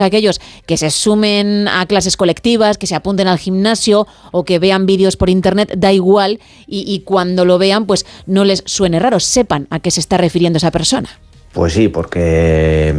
aquellos que se sumen a clases colectivas, que se apunten al gimnasio o que vean vídeos por internet, da igual, y cuando lo vean pues no les suene raro, sepan a qué se está refiriendo esa persona. Pues sí, porque